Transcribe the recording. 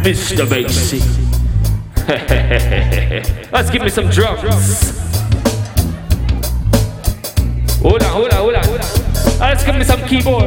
Mr. Bassy. Let's give me some drums. Hold on. Let's give me some keyboard.